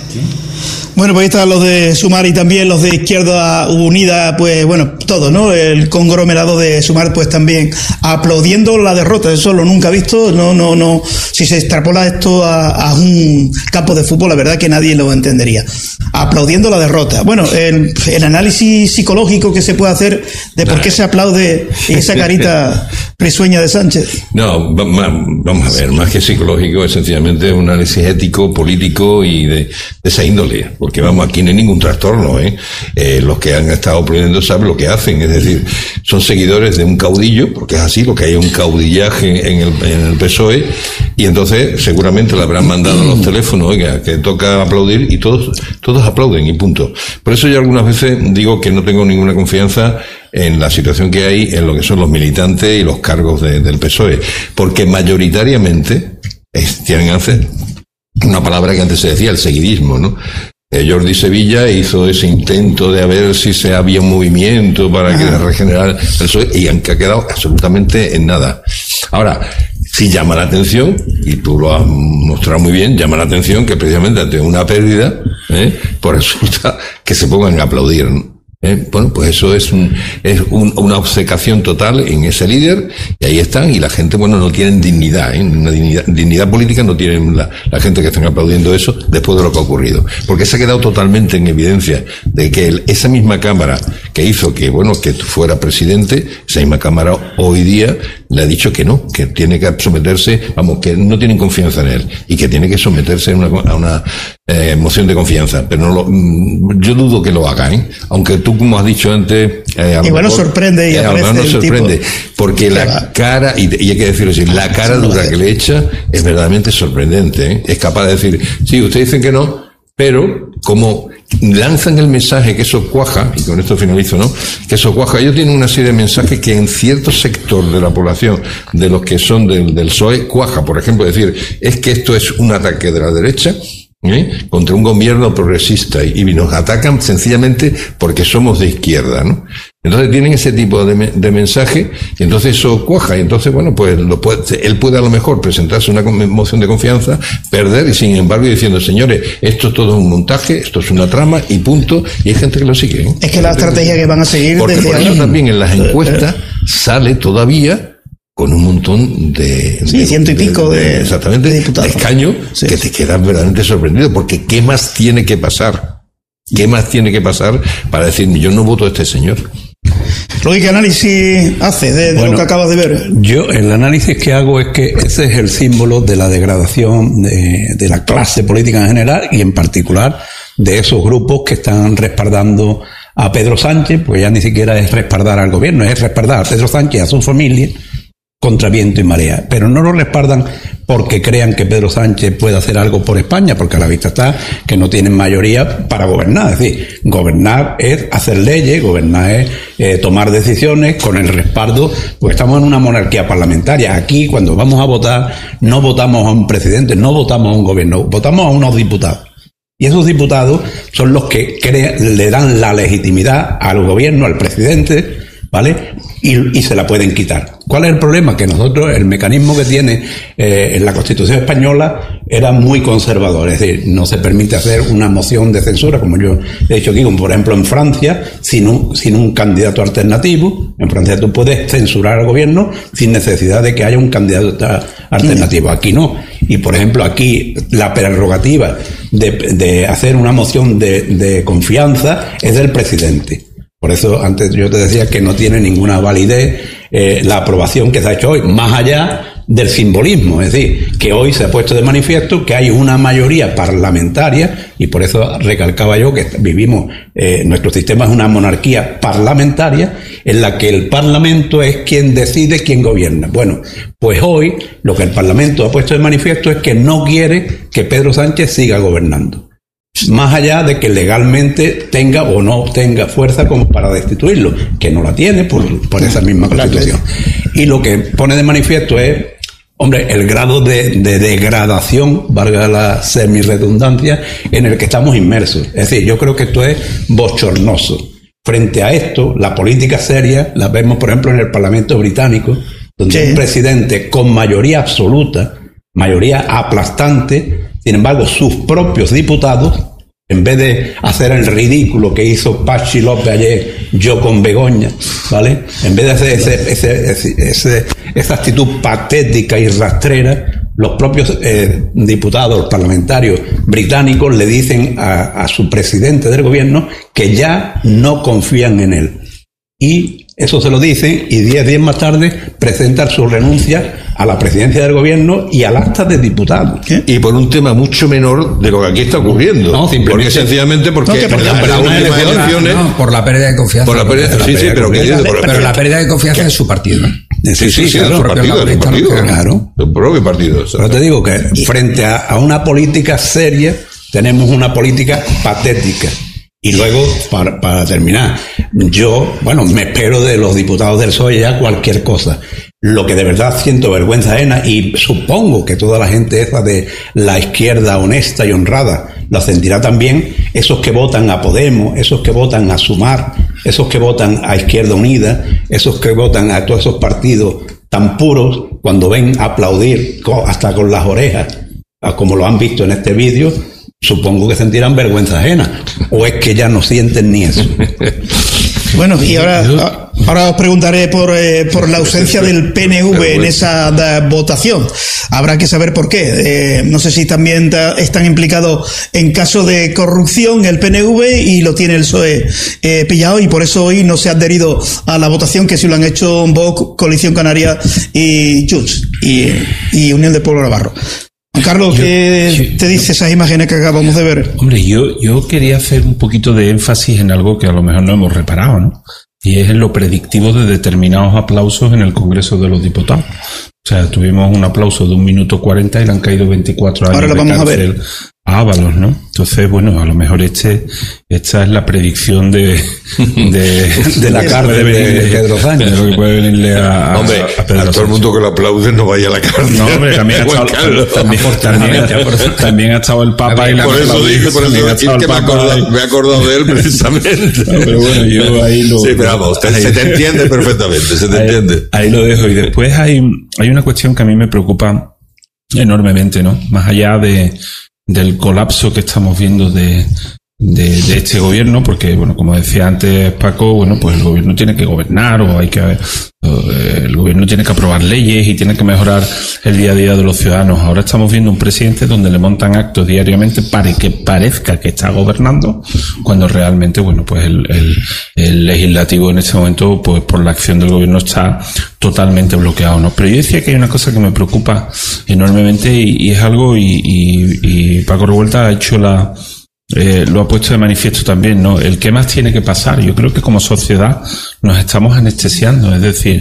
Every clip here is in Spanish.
Bueno, pues ahí están los de Sumar y también los de Izquierda Unida, pues bueno, todo, ¿no? El conglomerado de Sumar, pues también aplaudiendo la derrota. Eso lo nunca visto, no. Si se extrapola esto a un campo de fútbol, la verdad que nadie lo entendería. Aplaudiendo la derrota. Bueno, el análisis psicológico que se puede hacer de por qué se aplaude esa carita risueña de Sánchez. No, vamos a ver, más que psicológico, es sencillamente un análisis ético, político y de esa índole. Porque vamos, aquí no hay ningún trastorno, los que han estado aplaudiendo saben lo que hacen, es decir, son seguidores de un caudillo, porque es así, lo que hay un caudillaje en el PSOE, y entonces seguramente le habrán mandado a los teléfonos, oiga, que toca aplaudir, y todos aplauden, y punto. Por eso yo algunas veces digo que no tengo ninguna confianza en la situación que hay en lo que son los militantes y los cargos del PSOE, porque mayoritariamente tienen hacer una palabra que antes se decía, el seguidismo, ¿no? Jordi Sevilla hizo ese intento de a ver si se había un movimiento para que regenerar el PSOE y han quedado absolutamente en nada. Ahora, sí llama la atención, y tú lo has mostrado muy bien, llama la atención que precisamente ante una pérdida, pues resulta que se pongan a aplaudir, ¿no? Bueno, pues eso es una obcecación total en ese líder, y ahí están, y la gente, bueno, no tienen dignidad, una dignidad política no tienen la gente que están aplaudiendo eso después de lo que ha ocurrido, porque se ha quedado totalmente en evidencia de que esa misma Cámara que hizo que fuera presidente, esa misma Cámara hoy día le ha dicho que no, que tiene que someterse, que no tienen confianza en él, y que tiene que someterse a una moción de confianza, pero yo dudo que lo haga, aunque tú, como has dicho antes, igual nos sorprende y aparece nos sorprende, porque la cara, y hay que decirlo así, la cara dura que le echa es verdaderamente sorprendente, es capaz de decir, sí, ustedes dicen que no, pero como lanzan el mensaje que eso cuaja, y con esto finalizo, ¿no? Que eso cuaja, ellos tienen una serie de mensajes que en cierto sector de la población, de los que son del PSOE, cuaja. Por ejemplo, decir, es que esto es un ataque de la derecha, contra un gobierno progresista, y nos atacan sencillamente porque somos de izquierda, ¿no? Entonces tienen ese tipo de mensaje, y entonces eso cuaja, y entonces, bueno, pues él puede a lo mejor presentarse una moción de confianza, perder, y sin embargo diciendo, señores, esto es todo un montaje, esto es una trama, y punto, y hay gente que lo sigue, Es que la estrategia que van a seguir, porque por eso también en las encuestas sale todavía con un montón de... ciento y pico de exactamente, de escaños, que te quedas verdaderamente sorprendido, porque ¿qué más tiene que pasar? ¿Qué más tiene que pasar para decir, yo no voto a este señor? Luis, ¿qué análisis hace de lo que acabas de ver? Yo, el análisis que hago es que ese es el símbolo de la degradación de la clase política en general, y en particular de esos grupos que están respaldando a Pedro Sánchez, pues ya ni siquiera es respaldar al gobierno, es respaldar a Pedro Sánchez y a su familia contra viento y marea, pero no lo respaldan porque crean que Pedro Sánchez puede hacer algo por España, porque a la vista está que no tienen mayoría para gobernar. Es decir, gobernar es hacer leyes, gobernar es tomar decisiones con el respaldo, pues estamos en una monarquía parlamentaria. Aquí, cuando vamos a votar, no votamos a un presidente, no votamos a un gobierno, votamos a unos diputados. Y esos diputados son los que le dan la legitimidad al gobierno, al presidente, ¿vale? Y se la pueden quitar. ¿Cuál es el problema? Que nosotros, el mecanismo que tiene en la Constitución española era muy conservador, es decir, no se permite hacer una moción de censura, como yo he dicho aquí, como por ejemplo en Francia, sin un candidato alternativo. En Francia tú puedes censurar al gobierno sin necesidad de que haya un candidato alternativo. Aquí no. Y por ejemplo aquí la prerrogativa de hacer una moción de confianza es del presidente. Por eso antes yo te decía que no tiene ninguna validez la aprobación que se ha hecho hoy, más allá del simbolismo. Es decir, que hoy se ha puesto de manifiesto que hay una mayoría parlamentaria, y por eso recalcaba yo que vivimos, nuestro sistema es una monarquía parlamentaria en la que el Parlamento es quien decide quién gobierna. Bueno, pues hoy lo que el Parlamento ha puesto de manifiesto es que no quiere que Pedro Sánchez siga gobernando, más allá de que legalmente tenga o no tenga fuerza como para destituirlo, que no la tiene por esa misma Constitución. Y lo que pone de manifiesto es, hombre, el grado de degradación, valga la semirredundancia, en el que estamos inmersos. Es decir, yo creo que esto es bochornoso. Frente a esto, la política seria la vemos, por ejemplo, en el Parlamento británico, donde un presidente con mayoría absoluta, mayoría aplastante, sin embargo, sus propios diputados En vez de hacer el ridículo que hizo Pachi López ayer, yo con Begoña, ¿vale? En vez de hacer esa actitud patética y rastrera, los propios diputados parlamentarios británicos le dicen a su presidente del gobierno que ya no confían en él. Y eso se lo dicen, y 10 días más tarde presentan su renuncia a la presidencia del gobierno y al acta de diputado. Y por un tema mucho menor de lo que aquí está ocurriendo. No, porque sencillamente por la pérdida de confianza. Por la pérdida, pero la pérdida de confianza de su partido. Sí, claro, Claro. El propio partido. Pero te digo que frente a una política seria, tenemos una política patética. Y luego, para terminar, yo, me espero de los diputados del PSOE ya cualquier cosa. Lo que de verdad siento vergüenza ajena, y supongo que toda la gente esa de la izquierda honesta y honrada lo sentirá también, esos que votan a Podemos, esos que votan a Sumar, esos que votan a Izquierda Unida, esos que votan a todos esos partidos tan puros, cuando ven aplaudir hasta con las orejas, como lo han visto en este vídeo, supongo que sentirán vergüenza ajena, o es que ya no sienten ni eso. Bueno, y ahora os preguntaré por la ausencia del PNV en esa votación. Habrá que saber por qué. No sé si también están implicados en caso de corrupción el PNV y lo tiene el PSOE pillado, y por eso hoy no se ha adherido a la votación, que sí lo han hecho Vox, Coalición Canaria y Junts y Unión del Pueblo Navarro. Carlos, ¿qué te dice esas imágenes que acabamos de ver? Hombre, yo quería hacer un poquito de énfasis en algo que a lo mejor no hemos reparado, ¿no? Y es en lo predictivo de determinados aplausos en el Congreso de los Diputados. O sea, tuvimos un aplauso de 1 minuto 40 y le han caído 24 años ahora lo de vamos cárcel a ver. A Ábalos, ¿no? Entonces, a lo mejor esta es la predicción de la cárcel de Pedro Sánchez. De lo que puede venirle a Pedro a todo el mundo que lo aplaude no vaya a la cárcel. No, hombre, también ha estado el Papa y la por eso dije, que me he acordado de él precisamente. No, pero bueno, yo ahí lo... Sí, pero vamos, se te entiende perfectamente, entiende. Ahí lo dejo. Y después hay una cuestión que a mí me preocupa enormemente, ¿no? Más allá del colapso que estamos viendo de este gobierno, porque, como decía antes Paco, pues el gobierno tiene que gobernar, o el gobierno tiene que aprobar leyes y tiene que mejorar el día a día de los ciudadanos. Ahora estamos viendo un presidente donde le montan actos diariamente para que parezca que está gobernando, cuando realmente, pues el legislativo en este momento, pues por la acción del gobierno está totalmente bloqueado, ¿no? Pero yo decía que hay una cosa que me preocupa enormemente y es algo, y Paco Revuelta ha hecho lo ha puesto de manifiesto también, ¿no? El qué más tiene que pasar. Yo creo que como sociedad nos estamos anestesiando, es decir,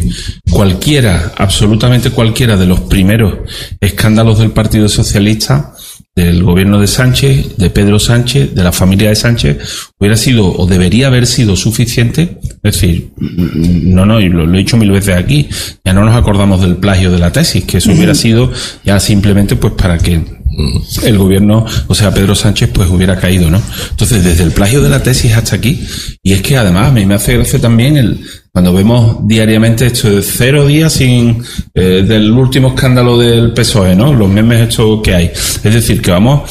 absolutamente cualquiera de los primeros escándalos del Partido Socialista, del gobierno de Sánchez, de Pedro Sánchez, de la familia de Sánchez, hubiera sido o debería haber sido suficiente. Es decir, y lo he dicho 1000 veces aquí, ya no nos acordamos del plagio de la tesis, que eso hubiera sido ya simplemente pues para que el gobierno, o sea, Pedro Sánchez, pues hubiera caído, ¿no? Entonces, desde el plagio de la tesis hasta aquí, y es que además a mí me hace gracia también cuando vemos diariamente esto de 0 días sin del último escándalo del PSOE, ¿no? Los memes estos que hay. Es decir, que vamos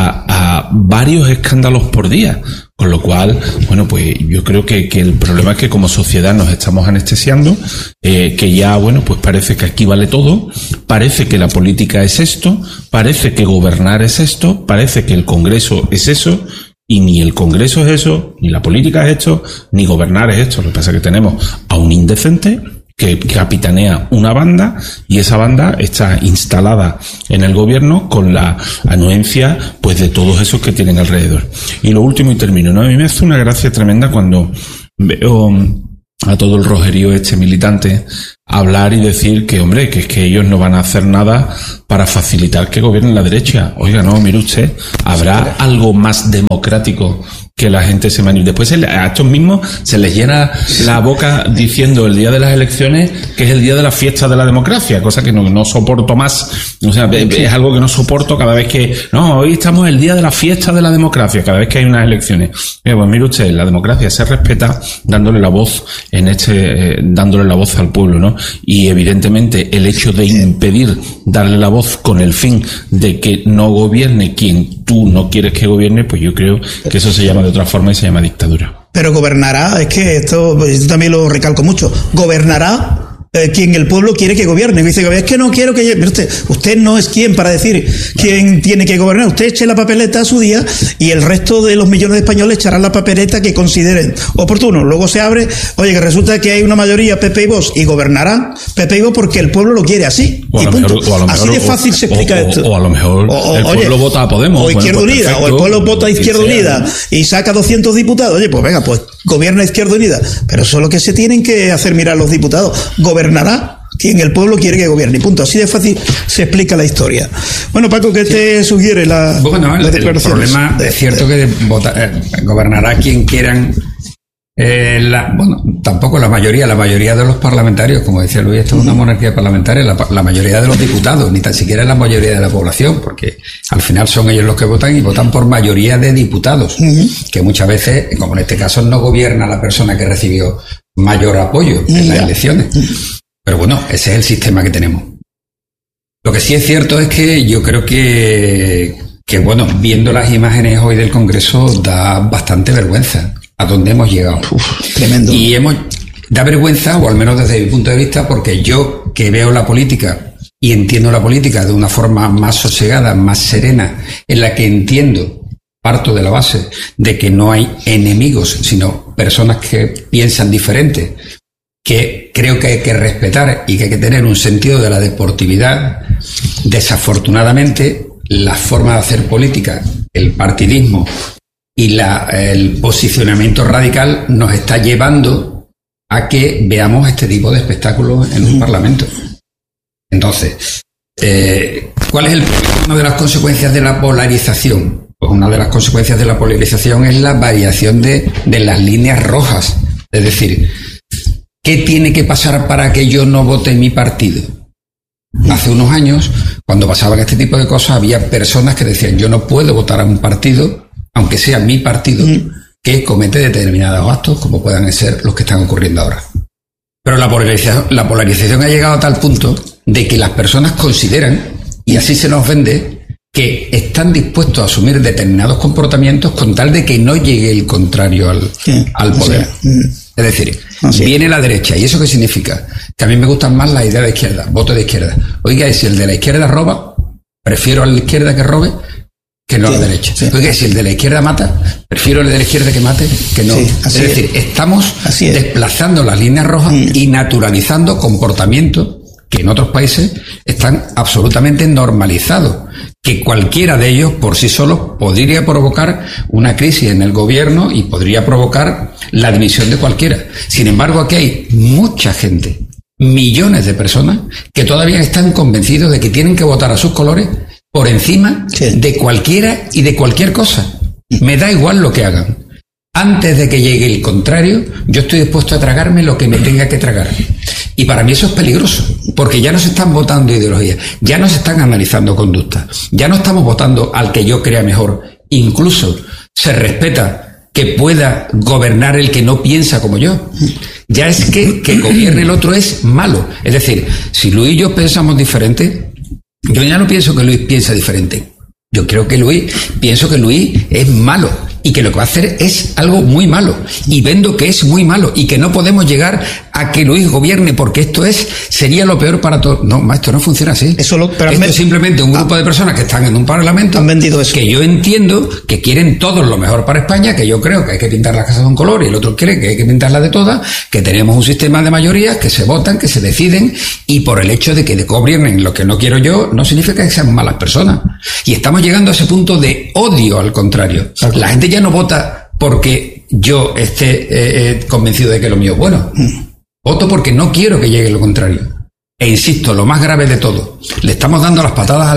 a varios escándalos por día. Con lo cual, pues yo creo que el problema es que como sociedad nos estamos anestesiando, que ya, pues parece que aquí vale todo, parece que la política es esto, parece que gobernar es esto, parece que el Congreso es eso, y ni el Congreso es eso, ni la política es esto, ni gobernar es esto. Lo que pasa es que tenemos a un indecente que capitanea una banda, y esa banda está instalada en el gobierno con la anuencia pues de todos esos que tienen alrededor. Y lo último, y termino, ¿no? A mí me hace una gracia tremenda cuando veo a todo el rojerío militante hablar y decir que, hombre, que es que ellos no van a hacer nada para facilitar que gobierne la derecha. Oiga, no, mire usted, ¿habrá algo más democrático que la gente se manifieste? Después a estos mismos se les llena la boca diciendo el día de las elecciones que es el día de la fiesta de la democracia, cosa que no soporto más. O sea, es algo que no soporto cada vez que... No, hoy estamos el día de la fiesta de la democracia, cada vez que hay unas elecciones. Pues mire usted, la democracia se respeta dándole la voz dándole la voz al pueblo, ¿no? ciudadanos, y evidentemente el hecho de impedir darle la voz con el fin de que no gobierne quien tú no quieres que gobierne, pues yo creo que eso se llama de otra forma y se llama dictadura. Pero gobernará, es que esto, pues, yo también lo recalco mucho, gobernará quien el pueblo quiere que gobierne. Dice, es que no quiero que... Usted no es quien para decir quién tiene que gobernar. Usted eche la papeleta a su día y el resto de los millones de españoles echarán la papeleta que consideren oportuno. Luego se abre, oye, que resulta que hay una mayoría PP y Vox, y gobernarán PP y Vox porque el pueblo lo quiere así. Y punto. Así de fácil se explica esto. O a lo mejor el pueblo vota a Podemos. O Izquierda Unida, perfecto, o el pueblo vota a Izquierda Unida y saca 200 diputados. Oye, pues venga, pues gobierna Izquierda Unida. Pero eso es lo que se tienen que hacer mirar los diputados. Gobernará quien el pueblo quiere que gobierne, y punto. Así de fácil se explica la historia. Bueno, Paco, ¿qué te sugiere la declaración? El problema es cierto que gobernará quien quieran. Tampoco la mayoría de los parlamentarios, como decía Luis, esto es una monarquía parlamentaria, la mayoría de los diputados, ni tan siquiera la mayoría de la población, porque al final son ellos los que votan y votan por mayoría de diputados, que muchas veces, como en este caso, no gobierna la persona que recibió mayor apoyo en las elecciones. Pero bueno, ese es el sistema que tenemos. Lo que sí es cierto es que yo creo que bueno, viendo las imágenes hoy del Congreso, da bastante vergüenza a dónde hemos llegado. Tremendo. Y da vergüenza, o al menos desde mi punto de vista, porque yo que veo la política y entiendo la política de una forma más sosegada, más serena, en la que parto de la base de que no hay enemigos, sino personas que piensan diferente, que creo que hay que respetar y que hay que tener un sentido de la deportividad. Desafortunadamente, la forma de hacer política, el partidismo y el posicionamiento radical nos está llevando a que veamos este tipo de espectáculos en un Parlamento. Entonces, ¿cuál es una de las consecuencias de la polarización? Pues una de las consecuencias de la polarización es la variación de las líneas rojas. Es decir, ¿qué tiene que pasar para que yo no vote mi partido? Hace unos años, cuando pasaban este tipo de cosas, había personas que decían, yo no puedo votar a un partido, aunque sea mi partido, que comete determinados actos, como puedan ser los que están ocurriendo ahora. Pero la polarización ha llegado a tal punto de que las personas consideran, y así se nos vende, que están dispuestos a asumir determinados comportamientos con tal de que no llegue el contrario al poder. Es decir, viene la derecha. ¿Y eso qué significa? Que a mí me gustan más las ideas de izquierda, voto de izquierda. Oiga, si el de la izquierda roba, prefiero a la izquierda que robe que no a la derecha. Oiga, si el de la izquierda mata, prefiero al de la izquierda que mate que no. Es decir, estamos desplazando las líneas rojas y naturalizando comportamientos que en otros países están absolutamente normalizados, que cualquiera de ellos por sí solo podría provocar una crisis en el gobierno y podría provocar la dimisión de cualquiera. Sin embargo, aquí hay mucha gente, millones de personas, que todavía están convencidos de que tienen que votar a sus colores por encima de cualquiera y de cualquier cosa. Me da igual lo que hagan. Antes de que llegue el contrario, yo estoy dispuesto a tragarme lo que me tenga que tragar. Y para mí eso es peligroso, porque ya no se están votando ideologías, ya no se están analizando conductas, ya no estamos votando al que yo crea mejor. Incluso se respeta que pueda gobernar el que no piensa como yo. Ya es que gobierne el otro es malo. Es decir, si Luis y yo pensamos diferente, yo ya no pienso que Luis piensa diferente. Yo creo que pienso que Luis es malo y que lo que va a hacer es algo muy malo. Y vendo que es muy malo y que no podemos llegar a que Luis gobierne porque sería lo peor para todos. No, esto no funciona así. Esto es simplemente un grupo de personas que están en un parlamento han vendido eso. Que yo entiendo que quieren todos lo mejor para España, que yo creo que hay que pintar las casas de un color y el otro cree que hay que pintarlas de todas, que tenemos un sistema de mayorías, que se votan, que se deciden, y por el hecho de que gobiernen lo que no quiero yo, no significa que sean malas personas. Y estamos llegando a ese punto de odio, al contrario. La gente ya no vota porque yo esté convencido de que lo mío es bueno. Voto porque no quiero que llegue lo contrario. E insisto, lo más grave de todo, le estamos dando las patadas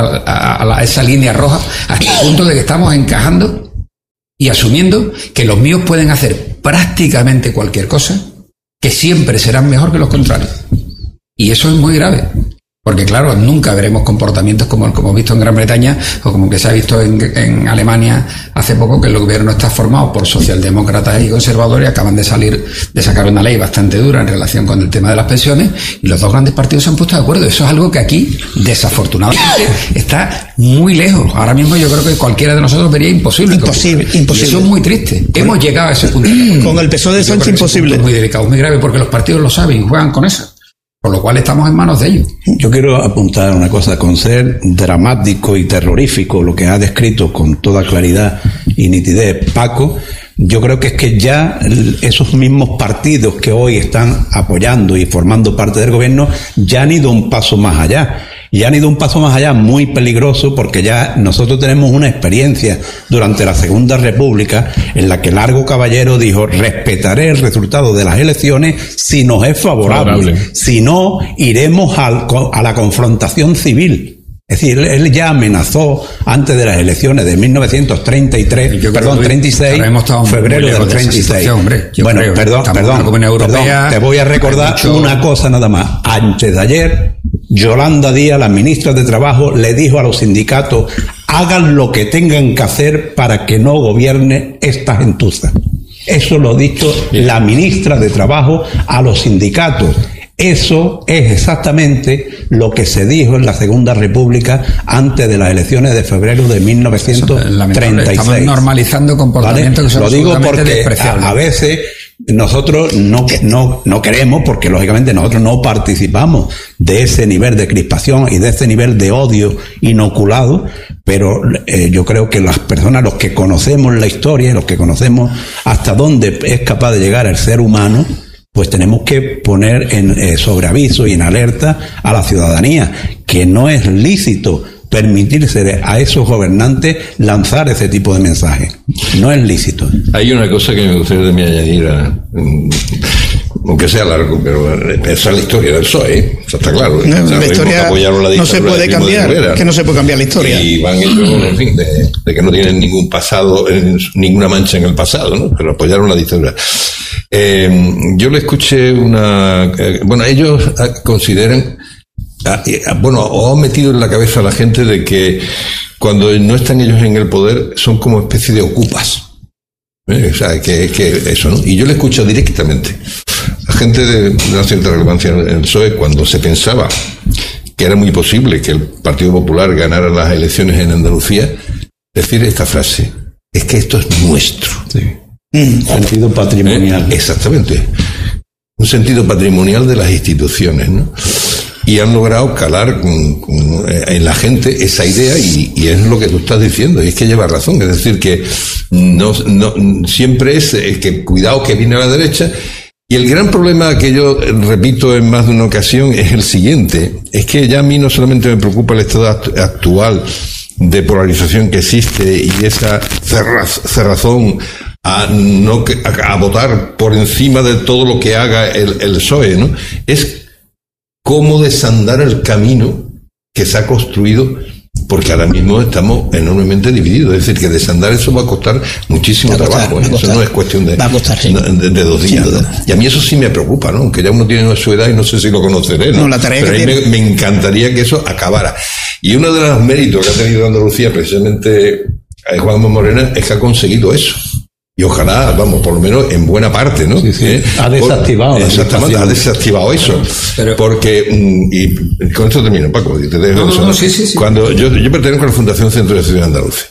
a esa línea roja hasta el punto de que estamos encajando y asumiendo que los míos pueden hacer prácticamente cualquier cosa, que siempre serán mejor que los contrarios. Y eso es muy grave. Porque claro, nunca veremos comportamientos como el que hemos visto en Gran Bretaña o como que se ha visto en Alemania hace poco, que el gobierno está formado por socialdemócratas y conservadores, acaban de sacar una ley bastante dura en relación con el tema de las pensiones, y los dos grandes partidos se han puesto de acuerdo. Eso es algo que aquí, desafortunadamente, está muy lejos. Ahora mismo yo creo que cualquiera de nosotros vería imposible. Imposible. Y eso es muy triste. Hemos llegado a ese punto. Con el PSOE de Sánchez imposible. Es muy delicado, muy grave, porque los partidos lo saben y juegan con eso. Por lo cual estamos en manos de ellos. Yo quiero apuntar una cosa, con ser dramático y terrorífico lo que ha descrito con toda claridad y nitidez Paco, yo creo que es que ya esos mismos partidos que hoy están apoyando y formando parte del gobierno ya han ido un paso más allá. Y han ido un paso más allá muy peligroso, porque ya nosotros tenemos una experiencia durante la Segunda República en la que Largo Caballero dijo: respetaré el resultado de las elecciones si nos es favorable. Si no, iremos a la confrontación civil. Es decir, él ya amenazó antes de las elecciones de 1936, febrero del 36. Bueno, perdón, te voy a recordar una cosa nada más. Antes de ayer, Yolanda Díaz, la ministra de Trabajo, le dijo a los sindicatos: hagan lo que tengan que hacer para que no gobierne esta gentuza. Eso lo ha dicho la ministra de Trabajo a los sindicatos. Eso es exactamente lo que se dijo en la Segunda República antes de las elecciones de febrero de 1936. Estamos normalizando comportamientos, ¿vale? Que son lo digo porque despreciables. A veces nosotros no queremos, porque lógicamente nosotros no participamos de ese nivel de crispación y de ese nivel de odio inoculado, pero yo creo que las personas, los que conocemos la historia, los que conocemos hasta dónde es capaz de llegar el ser humano, pues tenemos que poner en sobreaviso y en alerta a la ciudadanía que no es lícito permitirse a esos gobernantes lanzar ese tipo de mensajes. No es lícito. Hay una cosa que me gustaría también añadir, aunque sea largo, pero esa es la historia del PSOE, eso está claro. La historia no se puede cambiar, que no se puede cambiar la historia. Y van ellos, en fin, de que no tienen ningún pasado, ninguna mancha en el pasado, ¿no? Pero apoyaron la dictadura. Yo le escuché ellos consideran, o han metido en la cabeza a la gente de que cuando no están ellos en el poder son como especie de ocupas. O sea, que eso, ¿no? Y yo le escucho directamente a gente de una cierta relevancia en el PSOE, cuando se pensaba que era muy posible que el Partido Popular ganara las elecciones en Andalucía, decir esta frase: es que esto es nuestro. Sí. Sentido patrimonial. Exactamente. Un sentido patrimonial de las instituciones, ¿no? Y han logrado calar en la gente esa idea, y es lo que tú estás diciendo, y es que lleva razón. Es decir, que no siempre es que cuidado que viene a la derecha. Y el gran problema que yo repito en más de una ocasión es el siguiente: es que ya a mí no solamente me preocupa el estado actual de polarización que existe y esa cerrazón a votar por encima de todo lo que haga el PSOE, ¿no? Es cómo desandar el camino que se ha construido, porque ahora mismo estamos enormemente divididos. Es decir, que desandar eso va a costar muchísimo trabajo. Eso no es cuestión de 2 días, ¿no? Y a mí eso sí me preocupa, ¿no? Aunque ya uno tiene su edad y no sé si lo conoceré, ¿no? Pero a mí me encantaría que eso acabara. Y uno de los méritos que ha tenido Andalucía, precisamente Juanma Morena, es que ha conseguido eso. Y ojalá, por lo menos en buena parte, ¿no? Sí. Ha desactivado. Exactamente, ha desactivado eso. Pero, porque, y con esto termino, Paco, y te dejo eso. Sí. Cuando yo pertenezco a la Fundación Centro de Estudios Andaluces.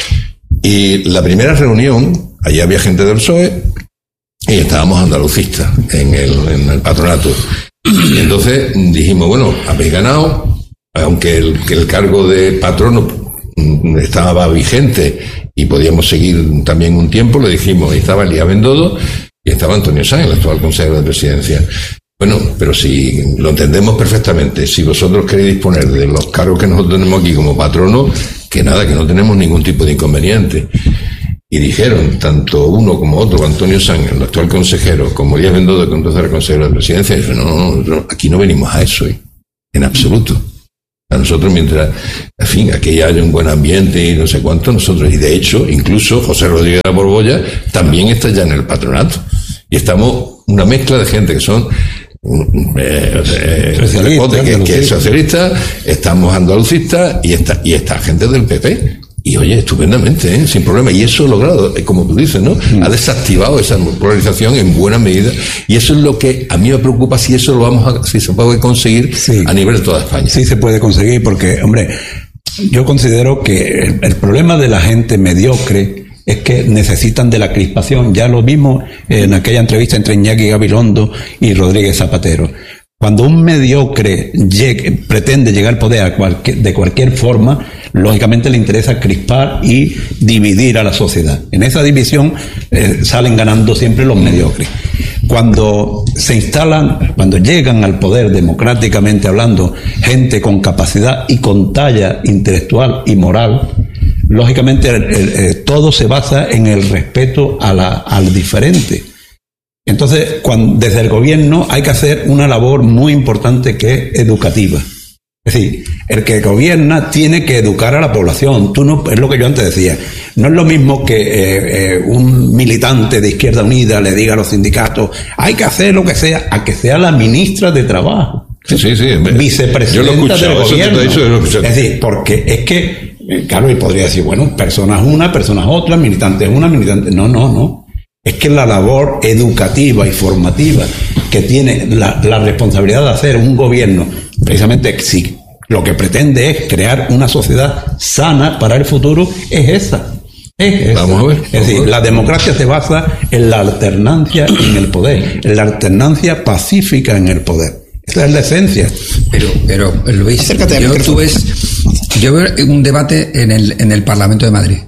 Y la primera reunión, allí había gente del PSOE, y estábamos andalucistas en el patronato. Y entonces dijimos, bueno, habéis ganado, aunque el cargo de patrono estaba vigente y podíamos seguir también un tiempo, le dijimos, estaba Elías Bendodo y estaba Antonio Sanz, el actual consejero de presidencia. Bueno, pero si lo entendemos perfectamente, si vosotros queréis disponer de los cargos que nosotros tenemos aquí como patrono, que nada, que no tenemos ningún tipo de inconveniente. Y dijeron, tanto uno como otro, Antonio Sanz, el actual consejero, como Elías Bendodo, que entonces era consejero de presidencia, dijeron, no, aquí no venimos a eso, en absoluto. A nosotros, mientras, en fin, aquí haya un buen ambiente y no sé cuánto, nosotros, y de hecho, incluso José Rodríguez de la Borbolla también está ya en el patronato. Y estamos una mezcla de gente que son que es socialista, estamos andalucistas y esta gente del PP. Y oye, estupendamente, sin problema. Y eso ha logrado, como tú dices, ¿no? Ha desactivado esa polarización en buena medida. Y eso es lo que a mí me preocupa, si eso si se puede conseguir a nivel de toda España. Sí se puede conseguir porque, hombre, yo considero que el problema de la gente mediocre es que necesitan de la crispación. Ya lo vimos en aquella entrevista entre Iñaki Gabilondo y Rodríguez Zapatero. Cuando un mediocre pretende llegar al poder de cualquier forma, lógicamente le interesa crispar y dividir a la sociedad. En esa división salen ganando siempre los mediocres. Cuando se instalan, cuando llegan al poder democráticamente hablando, gente con capacidad y con talla intelectual y moral, lógicamente todo se basa en el respeto al diferente. Entonces, desde el gobierno hay que hacer una labor muy importante que es educativa. Es decir, el que gobierna tiene que educar a la población. Es lo que yo antes decía. No es lo mismo que un militante de Izquierda Unida le diga a los sindicatos, hay que hacer lo que sea, a que sea la ministra de Trabajo. Sí. Vicepresidenta del gobierno. Es decir, porque es que, claro, y podría decir, bueno, personas una, personas otra, militantes una, militantes... No. Es que la labor educativa y formativa que tiene la responsabilidad de hacer un gobierno, precisamente sí, lo que pretende es crear una sociedad sana para el futuro, es esa. Vamos a ver. Es decir, la democracia se basa en la alternancia en el poder, en la alternancia pacífica en el poder. Esa es la esencia. Pero Luis, yo veo un debate en el Parlamento de Madrid.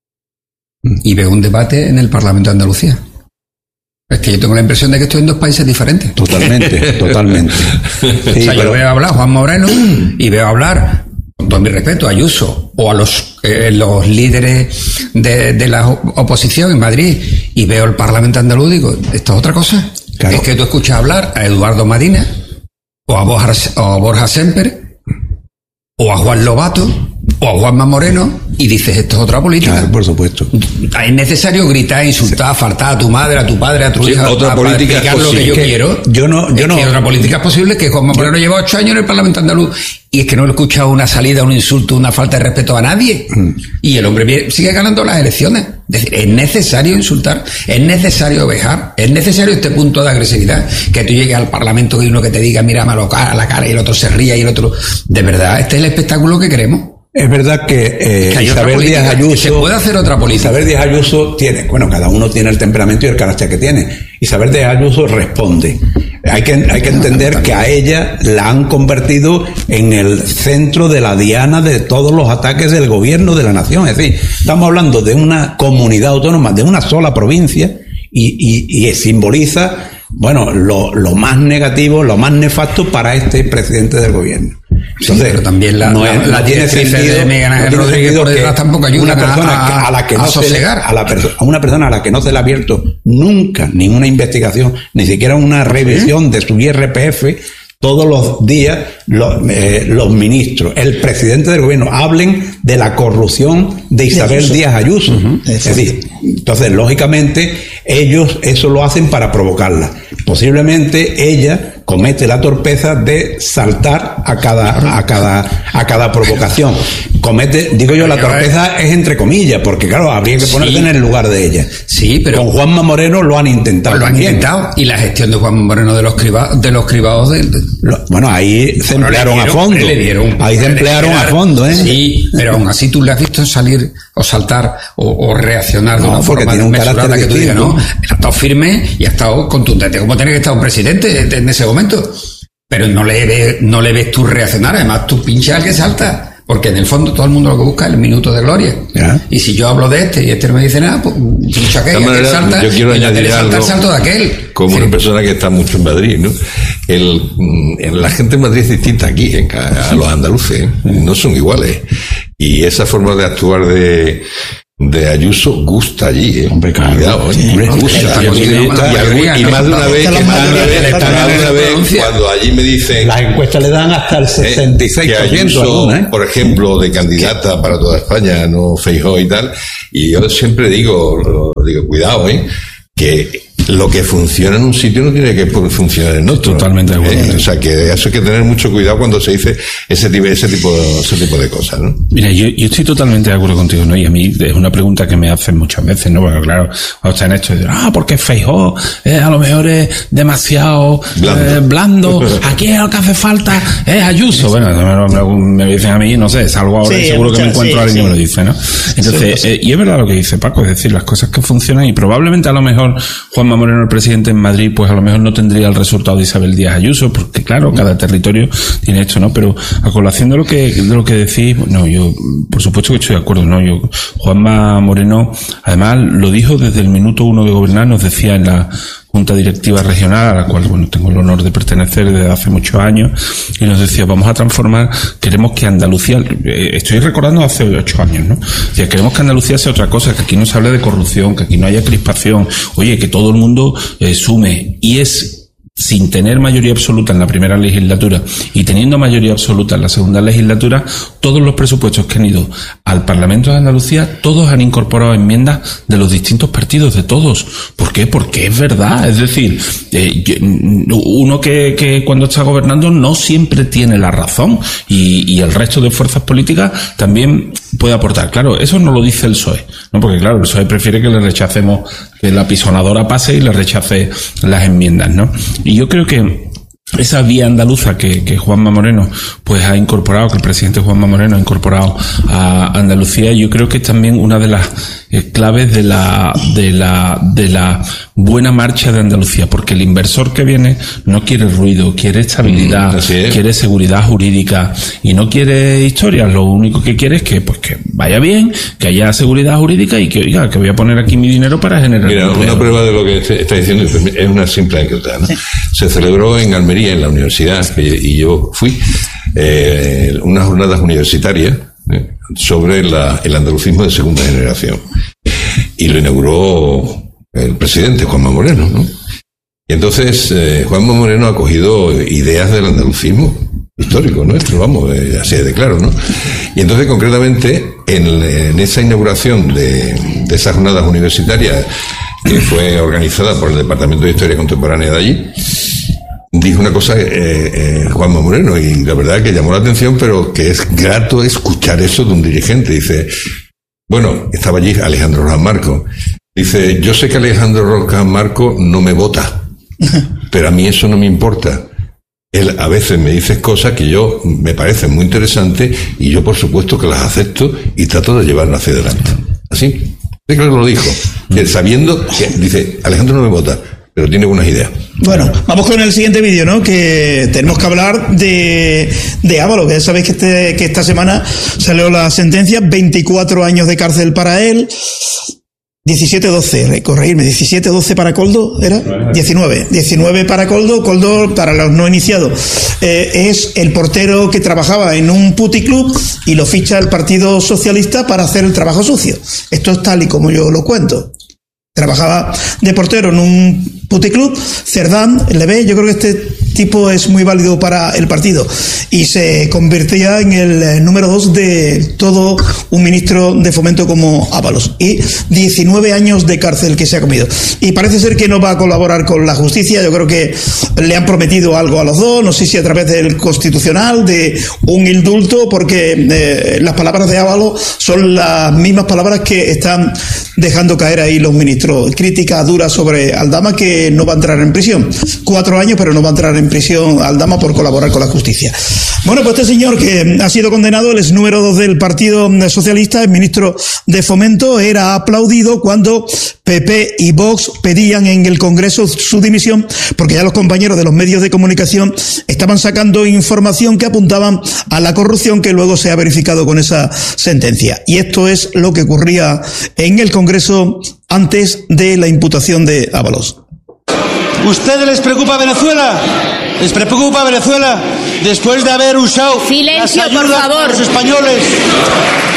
Y veo un debate en el Parlamento de Andalucía. Es que yo tengo la impresión de que estoy en dos países diferentes. Totalmente. Sí, yo veo hablar a Juan Moreno y veo hablar, con todo mi respeto, a Ayuso o a los líderes de la oposición en Madrid, y veo el Parlamento andaluz y digo, ¿esto es otra cosa? Claro. Es que tú escuchas hablar a Eduardo Madina o a Borja Semper o a Juan Lobato o a Juanma Moreno y dices, esto es otra política. Claro, por supuesto. Es necesario gritar, insultar, faltar a tu madre, a tu padre, a tu hija, otra política para explicar lo que yo quiero. Yo no. Otra política es posible, que Juanma Moreno lleva 8 años en el Parlamento andaluz y es que no le he escuchado una salida, un insulto, una falta de respeto a nadie. Y el hombre sigue ganando las elecciones. Es decir, es necesario insultar, es necesario vejar, es necesario este punto de agresividad, que tú llegues al Parlamento y uno que te diga, mírame a la cara, y el otro se ría y el otro... De verdad, este es el espectáculo que queremos. Es verdad que Isabel Díaz Ayuso... Se puede hacer otra política. Isabel Díaz Ayuso tiene... Bueno, cada uno tiene el temperamento y el carácter que tiene. Isabel Díaz Ayuso responde. Hay que entender que a ella la han convertido en el centro de la diana de todos los ataques del gobierno de la nación. Es decir, estamos hablando de una comunidad autónoma, de una sola provincia, y simboliza, bueno, lo más negativo, lo más nefasto para este presidente del gobierno. Entonces, pero también la tiene sentido de Miguel Ángel Rodríguez por detrás tampoco ayuda una persona a una persona a la que no se le ha abierto nunca ninguna investigación, ni siquiera una revisión de su IRPF. Todos los días los ministros, el presidente del gobierno, hablen de la corrupción de Isabel Díaz Ayuso. Es decir, entonces, lógicamente, ellos eso lo hacen para provocarla. Posiblemente ella comete la torpeza de saltar a cada provocación. La torpeza es entre comillas, porque claro, habría que ponerse en el lugar de ella. Sí, pero con Juanma Moreno lo han intentado. Y la gestión de Juanma Moreno de los cribados bueno, ahí se emplearon a fondo. Ahí se emplearon a fondo, ¿eh? Sí, pero aún así tú le has visto salir o saltar o reaccionar de una forma tiene un mesurada, que tú digas, no, ha estado firme y ha estado contundente, como tiene que estar un presidente en ese momento. Pero no le ves tú reaccionar, además tú pinchas al que salta. Porque en el fondo todo el mundo lo que busca es el minuto de gloria. ¿Ya? Y si yo hablo de este y este no me dice nada, pues pincho aquel, y aquel salta, yo quiero y añadir salta el salto de aquel. Como una persona que está mucho en Madrid, ¿no? La gente en Madrid es distinta aquí, a los andaluces, no son iguales. Y esa forma de actuar de Ayuso gusta allí, ¿eh? Hombre, cuidado, gusta. Y más de una vez, cuando allí me dicen... Las encuestas le dan hasta el 66%. Que Ayuso, por ejemplo, de candidata para toda España, no Feijóo y tal, y yo siempre digo, cuidado, que lo que funciona en un sitio no tiene que funcionar en otro. Totalmente de acuerdo. O sea, que eso hay que tener mucho cuidado cuando se dice ese tipo de cosas, ¿no? Mira, yo estoy totalmente de acuerdo contigo, ¿no? Y a mí es una pregunta que me hacen muchas veces, ¿no? Porque claro, cuando está en esto, porque Feijóo a lo mejor es demasiado blando. Aquí lo que hace falta es Ayuso. Bueno, me dicen a mí, no sé, salgo ahora y seguro que me encuentro a alguien que me lo dice, ¿no? Entonces, y es verdad lo que dice Paco, es decir, las cosas que funcionan, y probablemente a lo mejor Juanma Moreno, el presidente en Madrid, pues a lo mejor no tendría el resultado de Isabel Díaz Ayuso, porque claro, cada territorio tiene esto, ¿no? Pero a colación de lo que decís, no, yo por supuesto que estoy de acuerdo, ¿no? Juanma Moreno, además, lo dijo desde el minuto 1 de gobernar, nos decía en la Junta Directiva Regional, a la cual, bueno, tengo el honor de pertenecer desde hace muchos años, y nos decía, vamos a transformar, queremos que Andalucía, estoy recordando hace 8 años, ¿no? Decía, queremos que Andalucía sea otra cosa, que aquí no se hable de corrupción, que aquí no haya crispación, oye, que todo el mundo sume, y es sin tener mayoría absoluta en la primera legislatura y teniendo mayoría absoluta en la segunda legislatura, todos los presupuestos que han ido al Parlamento de Andalucía, todos han incorporado enmiendas de los distintos partidos, de todos. ¿Por qué? Porque es verdad. Es decir, uno que cuando está gobernando no siempre tiene la razón, y el resto de fuerzas políticas también puede aportar. Claro, eso no lo dice el PSOE, ¿no? Porque claro, el PSOE prefiere que le rechacemos, que la pisonadora pase y le rechace las enmiendas, ¿no? Y yo creo que esa vía andaluza que Juanma Moreno pues ha incorporado, que el presidente Juanma Moreno ha incorporado a Andalucía, yo creo que es también una de las claves de la buena marcha de Andalucía, porque el inversor que viene no quiere ruido, quiere estabilidad, quiere seguridad jurídica y no quiere historias. Lo único que quiere es que vaya bien, que haya seguridad jurídica y que voy a poner aquí mi dinero para generar. Mira, una prueba de lo que está diciendo es una simple anécdota, ¿no? Sí. Se celebró en Almería, en la universidad, y yo fui, unas jornadas universitarias sobre el andalucismo de segunda generación, y lo inauguró el presidente Juanma Moreno, ¿no? Y entonces Juanma Moreno ha cogido ideas del andalucismo histórico nuestro, vamos, así de claro, ¿no? Y entonces concretamente en esa inauguración de esas jornadas universitarias, que fue organizada por el Departamento de Historia Contemporánea de allí, dijo una cosa Juanma Moreno, y la verdad que llamó la atención, pero que es grato escuchar eso de un dirigente. Dice, bueno, estaba allí Alejandro Rojas Marco, dice, yo sé que Alejandro Rojas Marco no me vota, pero a mí eso no me importa. Él a veces me dice cosas que me parecen muy interesantes, y yo por supuesto que las acepto y trato de llevarlas hacia adelante. Así, creo que lo dijo, sabiendo que, dice, Alejandro no me vota, pero tiene buenas ideas. Bueno, vamos con el siguiente vídeo, ¿no? Que tenemos que hablar de Ábalos, que ya sabéis que esta semana salió la sentencia, 24 años de cárcel para él, 17-12, corregirme, 17-12 para Koldo, ¿era? 19 para Koldo. Koldo, para los no iniciados, es el portero que trabajaba en un puticlub y lo ficha el Partido Socialista para hacer el trabajo sucio. Esto es tal y como yo lo cuento. Trabajaba de portero en un puticlub, Cerdán, le ve, yo creo que este tipo es muy válido para el partido, y se convertía en el número 2 de todo un ministro de Fomento como Ábalos, y 19 años de cárcel que se ha comido, y parece ser que no va a colaborar con la justicia. Yo creo que le han prometido algo a los dos, no sé si a través del Constitucional, de un indulto, porque las palabras de Ábalos son las mismas palabras que están dejando caer ahí los ministros. Crítica dura sobre Aldama, que no va a entrar en prisión. 4 años, pero no va a entrar en prisión Aldama por colaborar con la justicia. Bueno, pues este señor que ha sido condenado, el ex número 2 del Partido Socialista, el ministro de Fomento, era aplaudido cuando PP y Vox pedían en el Congreso su dimisión, porque ya los compañeros de los medios de comunicación estaban sacando información que apuntaban a la corrupción que luego se ha verificado con esa sentencia. Y esto es lo que ocurría en el Congreso antes de la imputación de Ábalos. ¿Ustedes les preocupa Venezuela? ¿Les preocupa Venezuela después de haber usado silencio, las ayudas por favor, a los españoles?